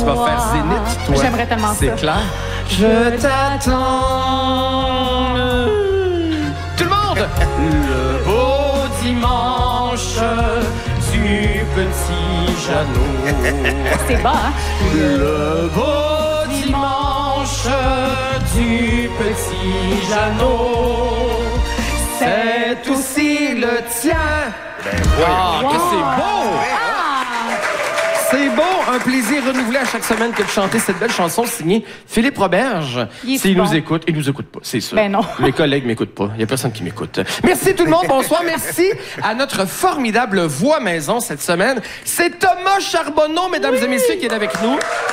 vas faire Zénith, toi. J'aimerais tellement ça. C'est clair. Je t'attends. Tout le monde! Le beau dimanche du petit Jeannot. C'est bas, hein? Le beau dimanche du petit Jeannot. C'est aussi le tien. Ah, que c'est beau! C'est beau, un plaisir renouvelé à chaque semaine que de chanter cette belle chanson signée Philippe Roberge. S'il nous écoute, il nous écoute pas, c'est sûr. Ben non. Mes collègues m'écoutent pas, il y a personne qui m'écoute. Merci tout le monde, bonsoir, merci à notre formidable voix maison cette semaine. C'est Thomas Charbonneau, mesdames et messieurs, qui est avec nous.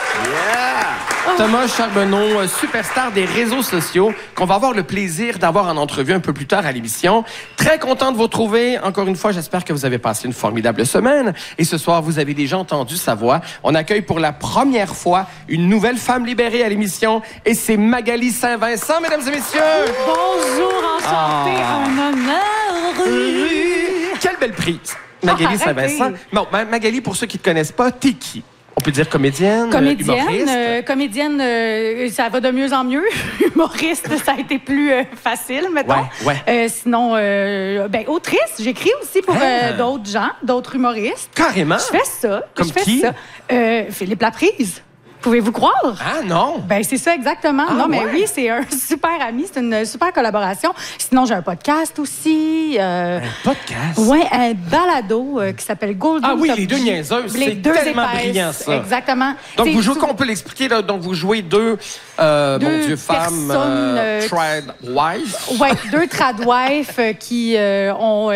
Thomas Charbonneau, superstar des réseaux sociaux, qu'on va avoir le plaisir d'avoir en entrevue un peu plus tard à l'émission. Très content de vous retrouver. Encore une fois, j'espère que vous avez passé une formidable semaine. Et ce soir, vous avez déjà entendu sa voix. On accueille pour la première fois une nouvelle femme libérée à l'émission. Et c'est Magali Saint-Vincent, mesdames et messieurs. Bonjour, enchantée, en honneur. Quelle belle prise. Magali Saint-Vincent. Bon, Magali, pour ceux qui ne te connaissent pas, t'es qui? On peut dire comédienne, humoriste. Comédienne, ça va de mieux en mieux. Humoriste, ça a été plus facile, mettons. Ouais. Sinon, autrice, j'écris aussi pour d'autres gens, d'autres humoristes. Carrément? Je fais ça. Comme qui? Philippe Laprise. Pouvez-vous croire? Ah non? Ben c'est ça exactement. Ah, non, mais ouais? oui, c'est un super ami, c'est une super collaboration. Sinon, j'ai un podcast aussi. Un podcast? Oui, un balado qui s'appelle Golden. Ah oui, Top les deux G. niaiseuses. Les C'est deux tellement épaisses. brillant, ça. Exactement. Donc, C'est vous jouez, on peut l'expliquer, là, donc vous jouez deux mon Dieu, femmes trad wives. Oui, deux tradwives qui ont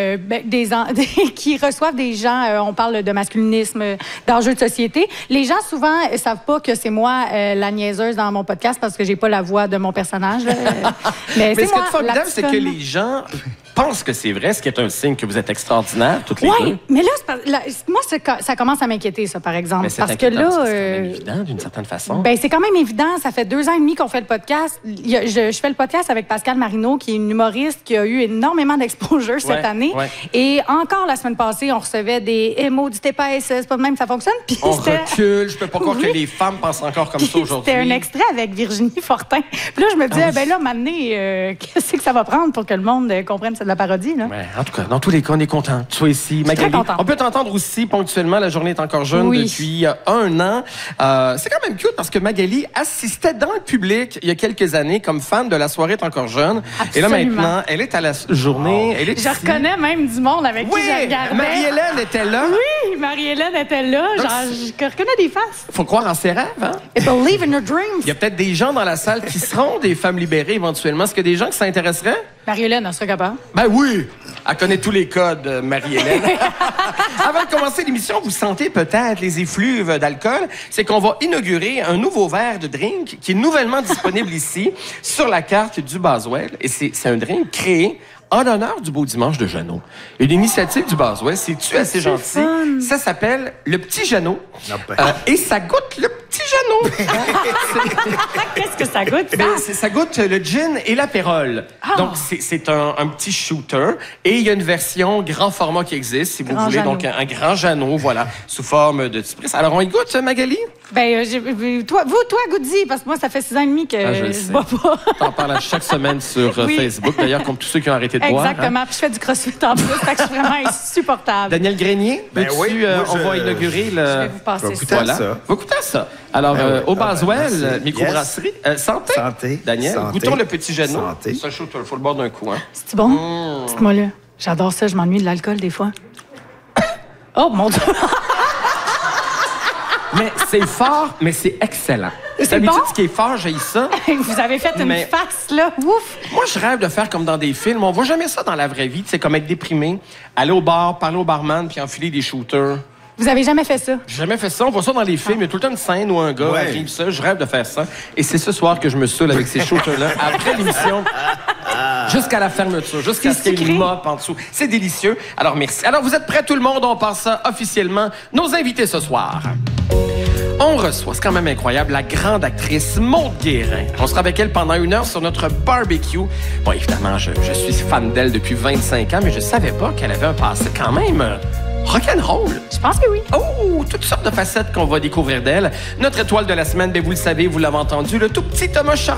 qui reçoivent des gens, on parle de masculinisme, d'enjeux de société. Les gens, souvent, savent pas que c'est moi la niaiseuse dans mon podcast parce que j'ai pas la voix de mon personnage. Mais ce qui moi, est formidable, c'est que les gens pensent que c'est vrai, ce qui est un signe que vous êtes extraordinaires, toutes les deux. Oui, mais là, moi, ça commence à m'inquiéter, ça, par exemple. Mais c'est parce que là, c'est quand même évident, d'une certaine façon. Ben, c'est quand même évident. Ça fait 2 ans et demi qu'on fait le podcast. Je fais le podcast avec Pascal Marino, qui est une humoriste qui a eu énormément d'exposure cette année. Ouais. Et encore la semaine passée, on recevait des émos du TPS. C'est pas de même que ça fonctionne. Puis on recule. Je peux pas croire que les femmes pensent encore comme ça aujourd'hui. C'était un extrait avec Virginie Fortin. Puis là, je me disais, ben là, maintenant, qu'est-ce que ça va prendre pour que le monde comprenne c'est de la parodie, là? Ouais, en tout cas, dans tous les cas, on est content. Tu sois ici, Magali. On peut t'entendre aussi ponctuellement. La journée est encore jeune depuis 1 an. C'est quand même cute parce que Magali assistait dans le public il y a quelques années comme fan de La soirée est encore jeune. Absolument. Et là, maintenant, elle est à la journée. Elle est je reconnais même du monde avec qui je regardais. Marie-Hélène était là. Oui, Marie-Hélène était là. Genre, je reconnais des faces. Faut croire en ses rêves, hein? Et believe in your dreams. Il y a peut-être des gens dans la salle qui seront des femmes libérées éventuellement. Est-ce qu'il y a des gens qui s'intéresseraient? Marie-Hélène, elle serait capable. Ben oui! Elle connaît tous les codes, Marie-Hélène. Avant de commencer l'émission, vous sentez peut-être les effluves d'alcool. C'est qu'on va inaugurer un nouveau verre de drink qui est nouvellement disponible ici sur la carte du Boswell. Et c'est un drink créé en l'honneur du beau dimanche de Jeannot. Une initiative du Boswell, c'est-tu assez gentil? Fun. Ça s'appelle le Petit Jeannot. Et ça goûte le Petit Jeannot. Qu'est-ce que ça goûte, ça? Ben, ça goûte le gin et l'apérole. Oh. Donc, c'est un petit shooter. Et il y a une version grand format qui existe, si vous voulez. Jeannot. Donc, un grand Jeannot, voilà, sous forme de spritz. Alors, on y goûte, Magali? Ben, toi, goûte-y, parce que moi, ça fait 6 ans et demi que je bois pas. T'en parles chaque semaine sur Facebook, d'ailleurs, comme tous ceux qui ont arrêté de boire. Exactement. Hein? Puis je fais du crossfit en plus, fait que je suis vraiment insupportable. Daniel Grenier, on va inaugurer le... Je vais vous passer ça. Va goûter ça. Alors, au Boswell, microbrasserie. Santé. Santé. Daniel, santé. Goûtons le Petit Jeannot. Santé. Ça, il faut le boire d'un coup. Hein. C'est bon? Dites-moi là. J'adore ça. Je m'ennuie de l'alcool des fois. Oh, mon Dieu! Mais c'est fort, mais c'est excellent. C'est bon? Ce qui est fort, j'ai ça. Vous avez fait une face, là. Ouf! Moi, je rêve de faire comme dans des films. On voit jamais ça dans la vraie vie. C'est comme être déprimé, aller au bar, parler au barman, puis enfiler des shooters. Vous avez jamais fait ça? J'ai jamais fait ça. On voit ça dans les films. Il y a tout le temps une scène où un gars arrive ça. Je rêve de faire ça. Et c'est ce soir que je me saoule avec ces shooters-là. Après l'émission, jusqu'à la fermeture, jusqu'à ce qu'il y ait une mop en dessous. C'est délicieux. Alors, merci. Alors, vous êtes prêts, tout le monde? On passe ça officiellement. Nos invités ce soir. On reçoit, c'est quand même incroyable, la grande actrice Maude Guérin. On sera avec elle pendant 1 heure sur notre barbecue. Bon, évidemment, je suis fan d'elle depuis 25 ans, mais je savais pas qu'elle avait un passé quand même Rock'n'roll? Je pense que oui. Oh, toutes sortes de facettes qu'on va découvrir d'elle. Notre étoile de la semaine, bien, vous le savez, vous l'avez entendu, le tout petit Thomas Charlot.